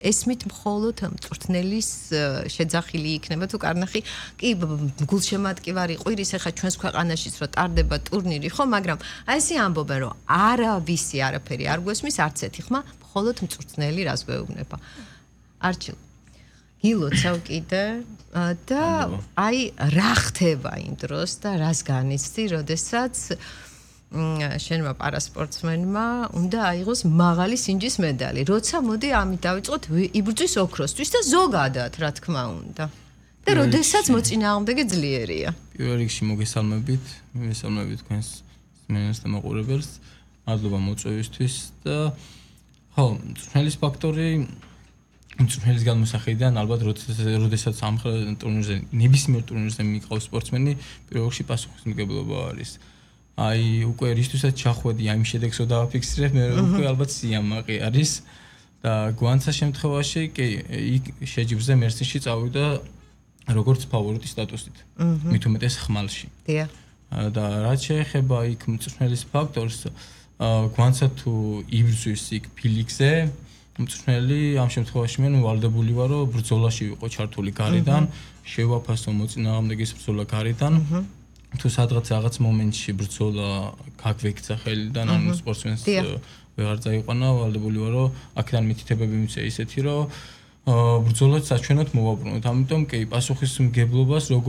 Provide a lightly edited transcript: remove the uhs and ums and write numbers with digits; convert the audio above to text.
ესმით მხოლოდ მწვრთნელის შეძახილი იქნება თუ კარნახი კი გულშემატკივარი ყვირის ახლა ჩვენს ქვეყანაშიც რომ ტარდება ტურნირი ხო მაგრამ აი ესე ამბობენ რომ არავისი არაფერი არ გვესმის არც ერთი ხმა მხოლოდ მწვრთნელი რას გვეუბნება არჩილ გილოცავ კიდე და აი რა ხდება იმ დროს და რას განიცდი როდესაც შენმა პარასპორტსმენმა უნდა აიღოს მაღალი სინჯის მედალი. როცა მოდი ამით დავიწყოთ იბრძვის ოქროსთვის და ზოგადად, რა თქმა უნდა. და როდესაც მოწინააღმდეგე ძლიერია. პირველ რიგში მოგესალმებით თქვენს მსმენელს და მაყურებელს. მადლობა მოწვევისთვის და ხო, მწვრთნელის ფაქტორი მწვრთნელის განმოსახედიდან ალბათ როდესაც ამ ტურნირზე ნებისმიერ ტურნირზე მიყავს სპორტსმენი, პირველ რიგში პასუხისმგებლობა არის. აი უკვე რისთვისაც ჩახვედი ამ შედეგს რო დავაფიქსირებ მე უკვე ალბათ სიამაყე არის და გვანცას შემთხვევაში კი იქ შეჯიბრზე მერსინში წავიდა როგორც ფავორიტის სტატუსით მით უმეტეს ხმალში დიახ და რაც შეეხება იქ მწვრთნელის ფაქტორს გვანცა თუ იბრძვის იქ ფილიქზე მწვრთნელი ამ შემთხვევაში მე ვალდებული ვარ რომ ბრძოლაში ვიყო ჩართული გარედან შევაფასო მოწინააღმდეგის ბრძოლა გარედან თუ სადღაც რაღაც მომენტში ბრძოლა გაგვექცა ხელიდან ან სპორტსმენს ვეღარ წაიყვანა ვალდებული ვარ რომ აქედან მითითებები მიცე ისეთი რომ ბრძოლაც საჩვენოდ მოვაბრუნოთ ამიტომ კი პასუხისმგებლობას